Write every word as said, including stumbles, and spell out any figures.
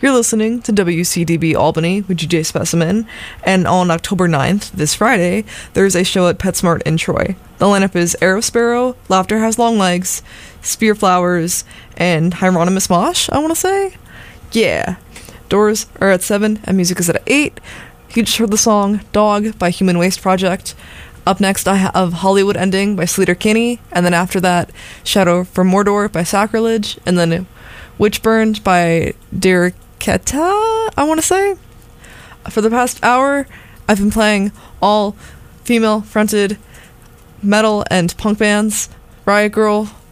You're listening to W C D B Albany with G J Specimen, and on October ninth, this Friday, there's a show at PetSmart in Troy. The lineup is Arrow Sparrow, Laughter Has Long Legs, Spear Flowers, and Hieronymus Mosh, I want to say? Yeah. Doors are at seven, and music is at eight. You just heard the song Dog by Human Waste Project. Up next, I have Hollywood Ending by Sleater Kinney, and then after that, Shadow from Mordor by Sacrilege, and then Witchburned by Dear Keta, I want to say. For the past hour, I've been playing all female-fronted metal and punk bands. Riot Girl,